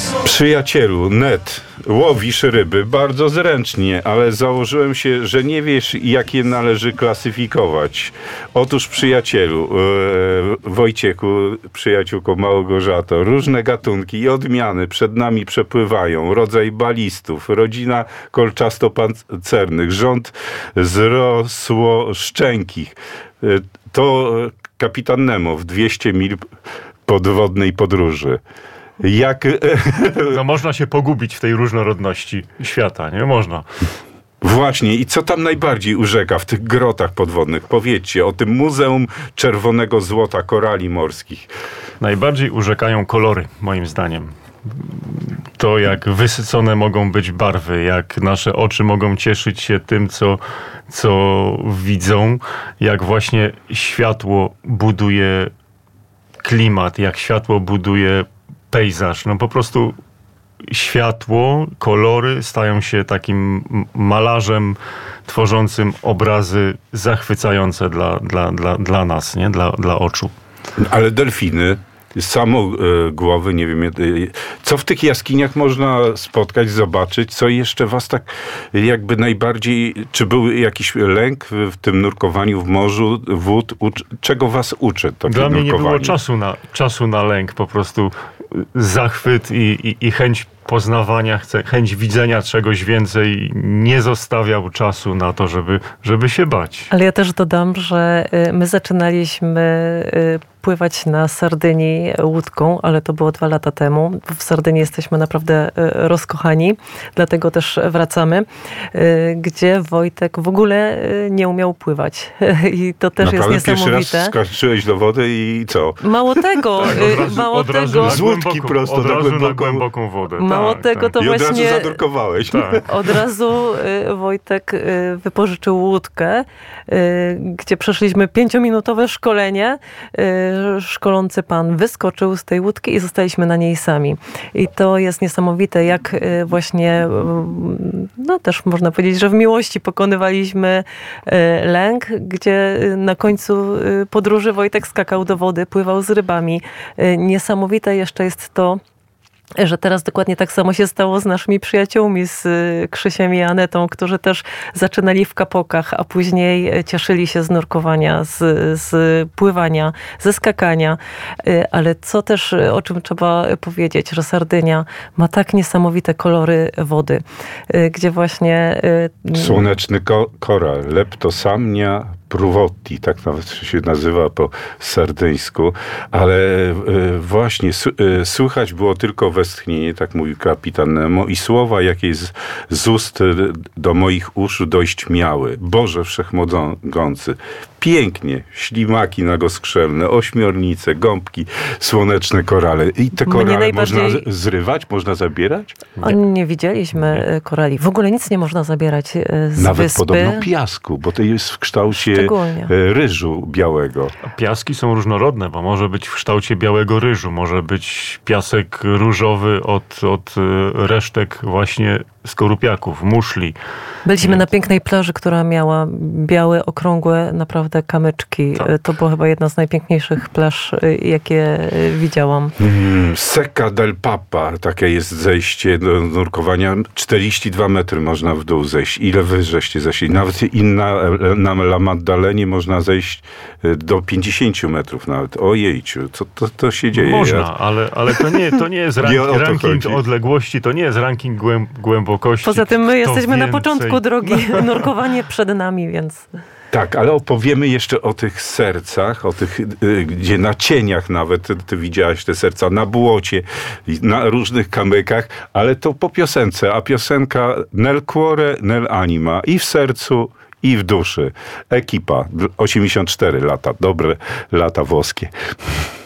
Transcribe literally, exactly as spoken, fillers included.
Przyjacielu, net, łowisz ryby bardzo zręcznie, ale założyłem się, że nie wiesz, jak je należy klasyfikować. Otóż, przyjacielu, e, Wojciechu, przyjaciółko Małgorzato, różne gatunki i odmiany przed nami przepływają. Rodzaj balistów, rodzina kolczastopancernych, rząd zrosłoszczękich. E, to kapitan Nemo w dwieście mil podwodnej podróży. Jak... No można się pogubić w tej różnorodności świata, nie? Można. Właśnie. I co tam najbardziej urzeka w tych grotach podwodnych? Powiedzcie o tym Muzeum Czerwonego Złota Korali Morskich. Najbardziej urzekają kolory, moim zdaniem. To, jak wysycone mogą być barwy, jak nasze oczy mogą cieszyć się tym, co, co widzą, jak właśnie światło buduje klimat, jak światło buduje pejzaż. No po prostu światło, kolory stają się takim malarzem tworzącym obrazy zachwycające dla, dla, dla, dla nas, nie? Dla, dla oczu. Ale delfiny, samo e, głowy, nie wiem, e, co w tych jaskiniach można spotkać, zobaczyć, co jeszcze was tak jakby najbardziej, czy był jakiś lęk w, w tym nurkowaniu w morzu, wód, ucz, czego was uczy takie Dla mnie nurkowanie? nie było czasu na, czasu na lęk, po prostu zachwyt i, i, i chęć poznawania, chęć widzenia czegoś więcej nie zostawiał czasu na to, żeby, żeby się bać. Ale ja też dodam, że my zaczynaliśmy pływać na Sardynii łódką, ale to było dwa lata temu. W Sardynii jesteśmy naprawdę rozkochani, dlatego też wracamy, gdzie Wojtek w ogóle nie umiał pływać. I to też Naprawdę? jest niesamowite. Pierwszy raz skoczyłeś do wody i co? Mało tego, tak, od razu, mało od razu tego. Z łódki prosto od na razu głęboką, na głęboką wodę. Mało tak, tego, tak. to I od właśnie... razu zadurkowałeś. Tak. Od razu y, Wojtek y, wypożyczył łódkę, y, gdzie przeszliśmy pięciominutowe szkolenie. Y, szkolący pan wyskoczył z tej łódki i zostaliśmy na niej sami. I to jest niesamowite, jak y, właśnie, y, no też można powiedzieć, że w miłości pokonywaliśmy y, lęk, gdzie y, na końcu y, podróży Wojtek skakał do wody, pływał z rybami. Y, niesamowite jeszcze jest to, że teraz dokładnie tak samo się stało z naszymi przyjaciółmi, z Krzysiem i Anetą, którzy też zaczynali w kapokach, a później cieszyli się z nurkowania, z, z pływania, ze skakania. Ale co też, o czym trzeba powiedzieć, że Sardynia ma tak niesamowite kolory wody, gdzie właśnie... Słoneczny ko- koral, leptosamnia pruvotti, tak nawet się nazywa po sardyńsku, ale e, właśnie su, e, słychać było tylko westchnienie, tak mówił kapitan Nemo, i słowa, jakie z, z ust do moich uszu dojść miały. Boże Wszechmogący, pięknie, ślimaki nagoskrzelne, ośmiornice, gąbki, słoneczne korale. I te korale najbardziej... można zrywać, można zabierać? Nie, nie widzieliśmy nie. korali. W ogóle nic nie można zabierać z Nawet wyspy. podobno piasku, bo to jest w kształcie Szczególnie. ryżu białego. Piaski są różnorodne, bo może być w kształcie białego ryżu, może być piasek różowy od, od resztek właśnie skorupiaków, muszli. Byliśmy na pięknej plaży, która miała białe, okrągłe, naprawdę kamyczki. Tak. To była chyba jedna z najpiękniejszych plaż, jakie widziałam. Mm, Secca del Papa, takie jest zejście do nurkowania. czterdzieści dwa metry można w dół zejść. Ile wy żeście zeszli? Nawet inna, na La Maddalenie można zejść do pięćdziesięciu metrów nawet. Ojejciu, co to, to się dzieje? Można, ja... ale, ale to nie, to nie jest rank, nie ranking chodzi. odległości, to nie jest ranking głęb, głębokości. Poza tym my Kto jesteśmy więcej... na początku drogi, nurkowanie przed nami, więc... Tak, ale opowiemy jeszcze o tych sercach, o tych, y, gdzie na cieniach nawet, ty, ty widziałaś te serca, na błocie, na różnych kamykach, ale to po piosence, a piosenka Nel cuore, nel anima, i w sercu, i w duszy. Ekipa, osiemdziesiąt cztery lata, dobre lata włoskie.